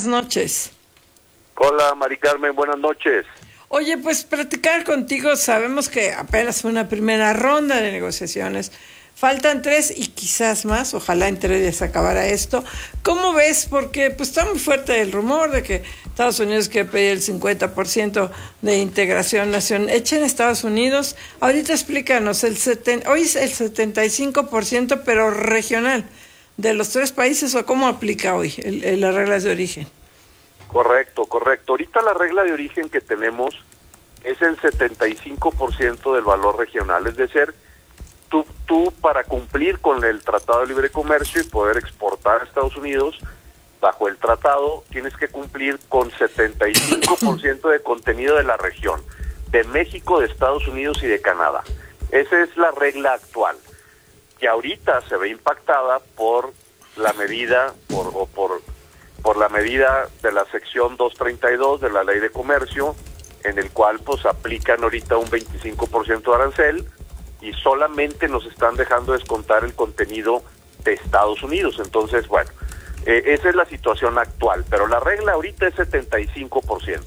buenas noches. Hola, Mari Carmen, buenas noches. Oye, pues platicar contigo, sabemos que apenas fue una primera ronda de negociaciones. Faltan 3 y quizás más, ojalá en 3 días acabara esto. ¿Cómo ves? Porque pues está muy fuerte el rumor de que Estados Unidos quiere pedir el 50% de integración nacional. Echen Estados Unidos, ahorita explícanos, hoy es el 75%, pero regional, de los 3 países, ¿o cómo aplica hoy las reglas de origen? Correcto. Ahorita la regla de origen que tenemos es el 75% del valor regional, es decir, tú para cumplir con el Tratado de Libre Comercio y poder exportar a Estados Unidos, bajo el tratado tienes que cumplir con 75% de contenido de la región, de México, de Estados Unidos y de Canadá. Esa es la regla actual, que ahorita se ve impactada por la medida, por la medida de la sección 232 de la Ley de Comercio, en el cual pues aplican ahorita un 25% de arancel, y solamente nos están dejando descontar el contenido de Estados Unidos. Entonces, bueno, esa es la situación actual, pero la regla ahorita es 75%.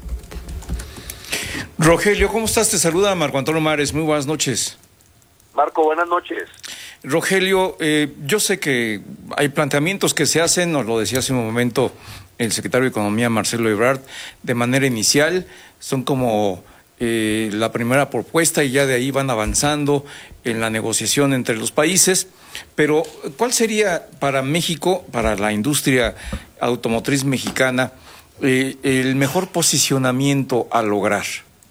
Rogelio, ¿cómo estás? Te saluda Marco Antonio Mares, muy buenas noches. Marco, buenas noches. Rogelio, yo sé que hay planteamientos que se hacen, nos lo decía hace un momento el secretario de Economía, Marcelo Ebrard, de manera inicial, son como la primera propuesta y ya de ahí van avanzando en la negociación entre los países, pero ¿cuál sería para México, para la industria automotriz mexicana, el mejor posicionamiento a lograr?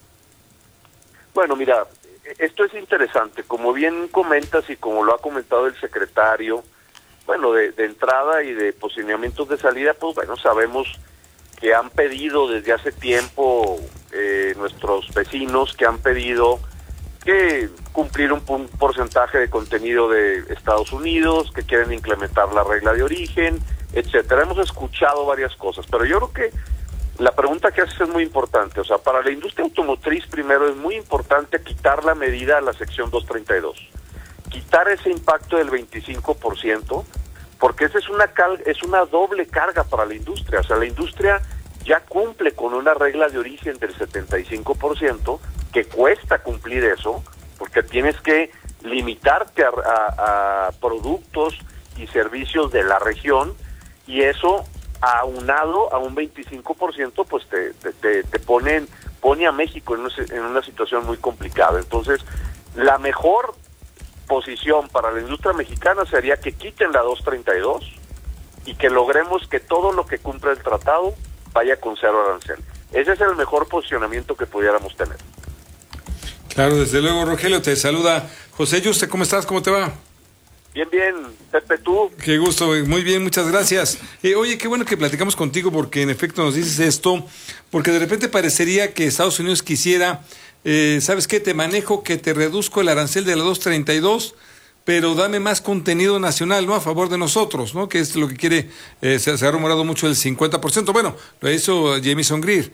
Bueno, mira, esto es interesante, como bien comentas y como lo ha comentado el secretario, bueno, de entrada y de posicionamientos de salida, pues bueno, sabemos que han pedido desde hace tiempo nuestros vecinos, que han pedido que cumplir un porcentaje de contenido de Estados Unidos, que quieren implementar la regla de origen, etcétera. Hemos escuchado varias cosas, pero yo creo que la pregunta que haces es muy importante. O sea, para la industria automotriz primero es muy importante quitar la medida a la sección 232, quitar ese impacto del 25%, porque esa es una doble carga para la industria. O sea, la industria ya cumple con una regla de origen del 75%, que cuesta cumplir eso, porque tienes que limitarte a productos y servicios de la región, y eso aunado a un 25%, pues te pone a México en una situación muy complicada. Entonces, la mejor posición para la industria mexicana sería que quiten la 232 y que logremos que todo lo que cumpla el tratado vaya con 0 arancel. Ese es el mejor posicionamiento que pudiéramos tener. Claro, desde luego, Rogelio, te saluda José Yuste. ¿Cómo estás? ¿Cómo te va? Bien, Pepe, ¿tú? Qué gusto, muy bien, muchas gracias. Oye, qué bueno que platicamos contigo, porque en efecto nos dices esto, porque de repente parecería que Estados Unidos quisiera, ¿sabes qué? Te manejo, que te reduzco el arancel de la 232, pero dame más contenido nacional, ¿no? A favor de nosotros, ¿no? Que es lo que quiere, se ha rumorado mucho el 50%. Bueno, lo hizo Jamieson Greer.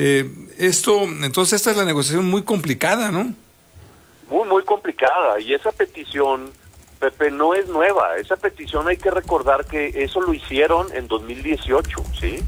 Entonces esta es la negociación muy complicada, ¿no? Muy complicada, y esa petición, Pepe, no es nueva. Esa petición hay que recordar que eso lo hicieron en 2018, ¿sí?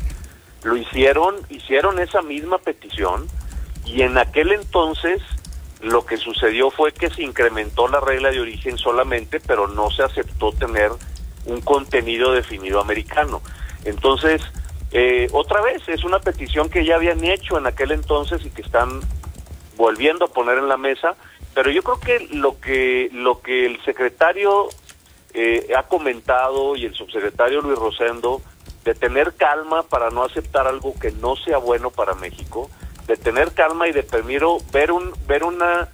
Hicieron esa misma petición, y en aquel entonces lo que sucedió fue que se incrementó la regla de origen solamente, pero no se aceptó tener un contenido definido americano. Entonces, otra vez, es una petición que ya habían hecho en aquel entonces y que están volviendo a poner en la mesa, pero yo creo que lo que el secretario ha comentado, y el subsecretario Luis Rosendo, de tener calma para no aceptar algo que no sea bueno para México, de tener calma y de primero ver una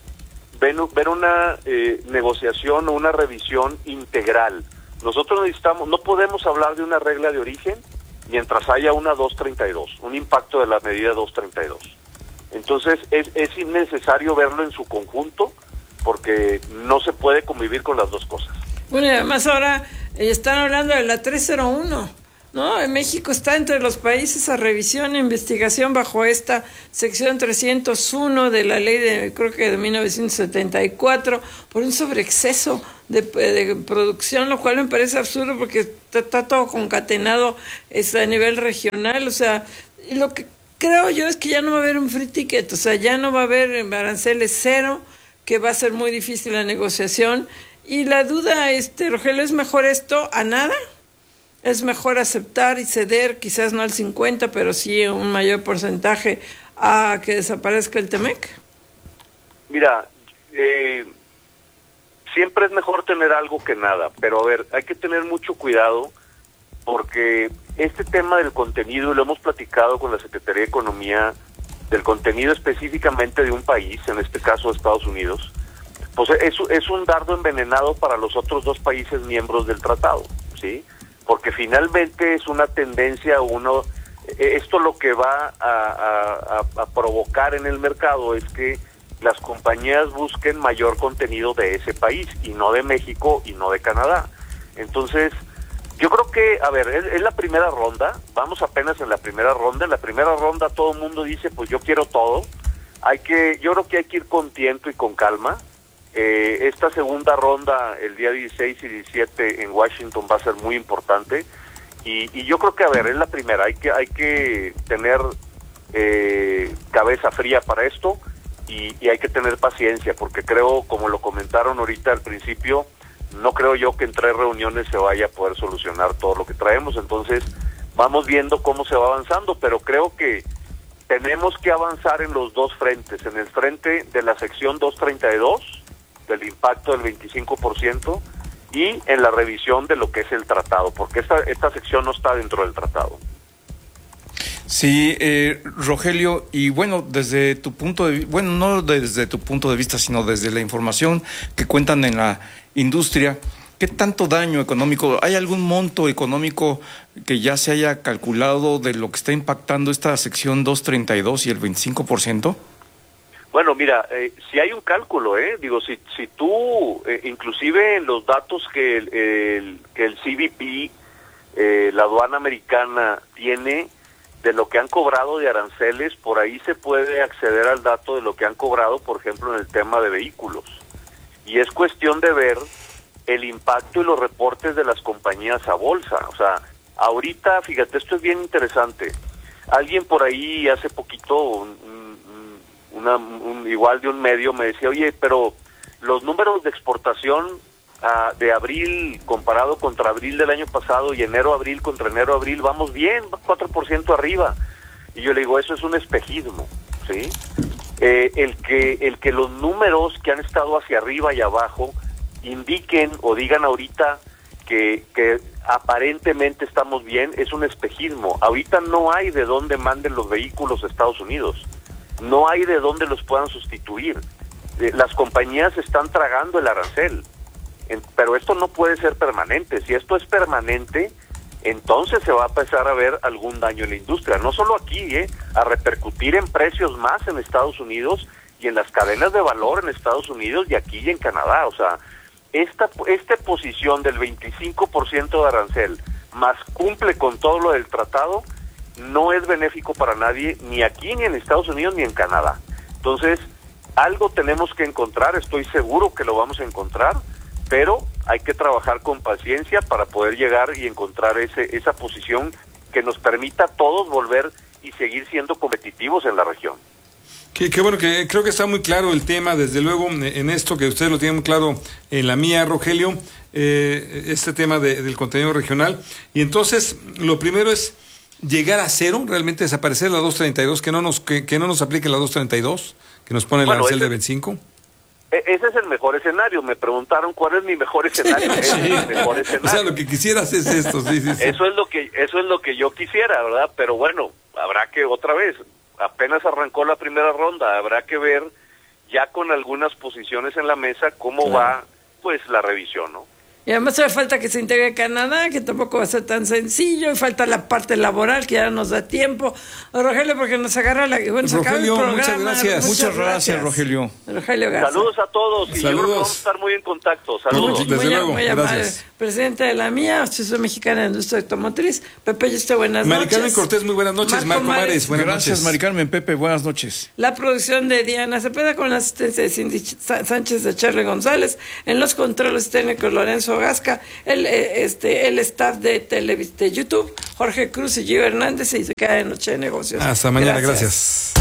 negociación o una revisión integral. Nosotros no podemos hablar de una regla de origen mientras haya una 232, un impacto de la medida 232. Entonces es innecesario verlo en su conjunto, porque no se puede convivir con las dos cosas. Bueno, y además ahora están hablando de la 301. ¿no? En México está entre los países a revisión e investigación bajo esta sección 301 de la ley creo que de 1974, por un sobreexceso de producción, lo cual me parece absurdo porque está todo concatenado a nivel regional. O sea, y lo que creo yo es que ya no va a haber un free ticket, o sea, ya no va a haber aranceles cero, que va a ser muy difícil la negociación. Y la duda, Rogelio, ¿es mejor esto a nada? ¿Es mejor aceptar y ceder, quizás no al 50, pero sí un mayor porcentaje a que desaparezca el TEMEC? Mira, siempre es mejor tener algo que nada, pero a ver, hay que tener mucho cuidado porque este tema del contenido, y lo hemos platicado con la Secretaría de Economía, del contenido específicamente de un país, en este caso Estados Unidos, pues es un dardo envenenado para los otros dos países miembros del tratado, ¿sí? Porque finalmente es una tendencia, esto lo que va a provocar en el mercado es que las compañías busquen mayor contenido de ese país, y no de México y no de Canadá. Entonces, yo creo que, a ver, es la primera ronda, vamos apenas en la primera ronda. En la primera ronda todo el mundo dice, pues yo quiero todo. Yo creo que hay que ir con tiento y con calma. Esta segunda ronda, el día 16 y 17 en Washington, va a ser muy importante. Y yo creo que, a ver, es la primera, hay que tener cabeza fría para esto, y hay que tener paciencia, porque creo, como lo comentaron ahorita al principio, no creo yo que en 3 reuniones se vaya a poder solucionar todo lo que traemos. Entonces vamos viendo cómo se va avanzando, pero creo que tenemos que avanzar en los dos frentes, en el frente de la sección 232, del impacto del 25%, y en la revisión de lo que es el tratado, porque esta sección no está dentro del tratado. Sí, Rogelio, y bueno, desde tu punto de vista, bueno, no desde tu punto de vista, sino desde la información que cuentan en la industria, ¿qué tanto daño económico, hay algún monto económico que ya se haya calculado de lo que está impactando esta sección 232 y el 25%? Bueno, mira, si hay un cálculo, digo, si tú, inclusive en los datos que el CBP, la aduana americana, tiene de lo que han cobrado de aranceles, por ahí se puede acceder al dato de lo que han cobrado, por ejemplo, en el tema de vehículos. Y es cuestión de ver el impacto y los reportes de las compañías a bolsa. O sea, ahorita, fíjate, esto es bien interesante. Alguien por ahí hace poquito, igual de un medio, me decía, oye, pero los números de exportación de abril comparado contra abril del año pasado y enero-abril contra enero-abril, vamos bien, 4% arriba. Y yo le digo, eso es un espejismo, ¿sí? El que los números que han estado hacia arriba y abajo indiquen o digan ahorita que aparentemente estamos bien, es un espejismo. Ahorita no hay de dónde manden los vehículos a Estados Unidos, no hay de dónde los puedan sustituir. Las compañías están tragando el arancel. Pero esto no puede ser permanente. Si esto es permanente, entonces se va a empezar a ver algún daño en la industria, no solo aquí, a repercutir en precios más en Estados Unidos y en las cadenas de valor en Estados Unidos y aquí y en Canadá. O sea, esta posición del 25% de arancel más cumple con todo lo del tratado, no es benéfico para nadie, ni aquí ni en Estados Unidos ni en Canadá. Entonces, algo tenemos que encontrar, estoy seguro que lo vamos a encontrar, pero hay que trabajar con paciencia para poder llegar y encontrar esa posición que nos permita a todos volver y seguir siendo competitivos en la región. Qué bueno, que creo que está muy claro el tema, desde luego, en esto que ustedes lo tienen muy claro en la mía, Rogelio, este tema del contenido regional. Y entonces, lo primero es llegar a cero, realmente desaparecer la 232, que no nos aplique la 232, que nos pone el arancel de 25. Ese es el mejor escenario. Me preguntaron cuál es mi mejor escenario. Sí. Es mi mejor escenario. O sea, lo que quisieras es esto. Sí. Eso es lo que yo quisiera, ¿verdad? Pero bueno, habrá que, otra vez, apenas arrancó la primera ronda, habrá que ver ya con algunas posiciones en la mesa cómo va, pues, la revisión, ¿no? Y además hace falta que se integre Canadá, que tampoco va a ser tan sencillo, y falta la parte laboral, que ya nos da tiempo. Rogelio, porque nos agarra bueno, se acaba el Rogelio, programa. muchas gracias. Muchas gracias, Rogelio. Rogelio Garza. Saludos a todos y yo creo que vamos a estar muy en contacto. Saludos. Desde luego, muy amable. gracias. Presidente de la mía, Asociación Mexicana de Industria Automotriz, Pepe Yuste, buenas Mari noches. Carmen Cortés, muy buenas noches. Marco Mares, buenas Gracias, noches. Mari Carmen, Pepe, buenas noches. La producción de Diana Cepeda con la asistencia de Cindy Sánchez de Charly González, en los controles técnicos Lorenzo Gasca, el staff de YouTube, Jorge Cruz y Gio Hernández, y se queda en Noche de Negocios. Hasta mañana, gracias.